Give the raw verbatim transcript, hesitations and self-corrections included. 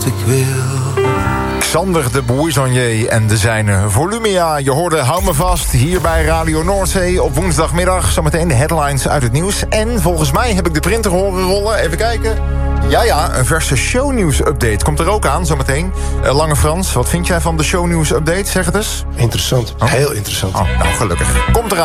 ik wil. Xander de Buissonnier en de zijne Volumia. Je hoorde Hou Me Vast hier bij Radio Noordzee op woensdagmiddag. Zometeen de headlines uit het nieuws. En volgens mij heb ik de printer horen rollen. Even kijken. Ja, ja, een verse shownieuws-update komt er ook aan zometeen. Uh, Lange Frans, wat vind jij van de shownieuws-update? Zeg het eens. Interessant, oh. heel interessant. Oh, nou, gelukkig. Komt eraan.